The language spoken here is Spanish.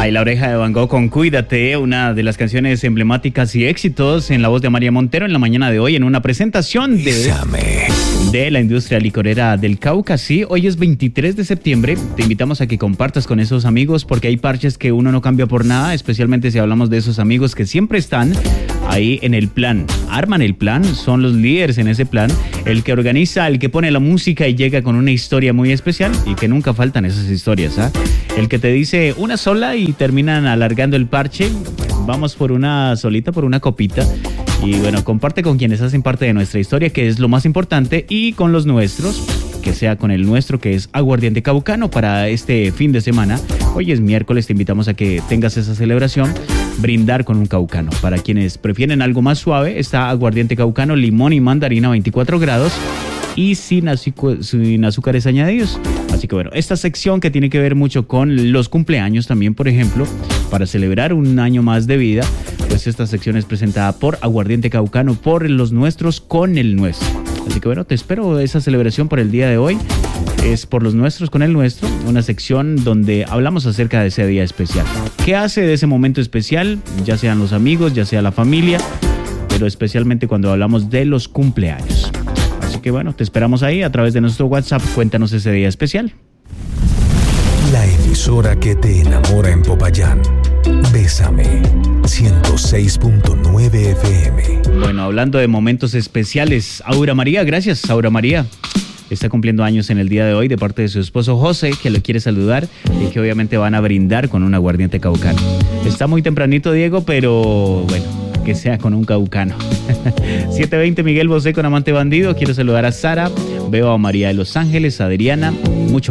Ahí La Oreja de Van Gogh con Cuídate, una de las canciones emblemáticas y éxitos en la voz de María Montero en la mañana de hoy en una presentación de la industria licorera del Cauca. Sí, hoy es 23 de septiembre. Te invitamos a que compartas con esos amigos porque hay parches que uno no cambia por nada, especialmente si hablamos de esos amigos que siempre están ahí en el plan. Arman el plan, son los líderes en ese plan, el que organiza, el que pone la música y llega con una historia muy especial y que nunca faltan esas historias, ¿ah? El que te dice una sola y terminan alargando el parche. Vamos por una solita, por una copita. Y bueno, comparte con quienes hacen parte de nuestra historia, que es lo más importante, y con los nuestros, que sea con el nuestro, que es Aguardiente Caucano, para este fin de semana. Hoy es miércoles, te invitamos a que tengas esa celebración, brindar con un caucano. Para quienes prefieren algo más suave, está Aguardiente Caucano, limón y mandarina, 24 grados, y sin azúcares añadidos. Así que bueno, esta sección que tiene que ver mucho con los cumpleaños también, por ejemplo, para celebrar un año más de vida, pues esta sección es presentada por Aguardiente Caucano, por los nuestros con el nuestro. Así que bueno, te espero esa celebración por el día de hoy. Es por los nuestros con el nuestro, una sección donde hablamos acerca de ese día especial. ¿Qué hace de ese momento especial? Ya sean los amigos, ya sea la familia, pero especialmente cuando hablamos de los cumpleaños. Así que bueno, te esperamos ahí a través de nuestro WhatsApp. Cuéntanos ese día especial. La emisora que te enamora en Popayán. Bésame 106.9 FM. Bueno, hablando de momentos especiales, Aura María, gracias Aura María. Está cumpliendo años en el día de hoy de parte de su esposo José, que lo quiere saludar y que obviamente van a brindar con un aguardiente caucano. Está muy tempranito, Diego, pero bueno, que sea con un caucano. 7:20, Miguel Bosé con Amante Bandido. Quiero saludar a Sara, veo a María de Los Ángeles, a Adriana, mucho